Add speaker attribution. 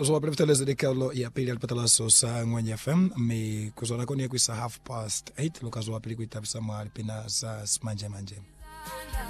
Speaker 1: Usawapele viteleze dekalo ya pili alipatala sosa Ngwenye FM mi kuzona koni ya kuisa 8:30 lukazo wapili kuitafisa mahali pina sa smanje manje.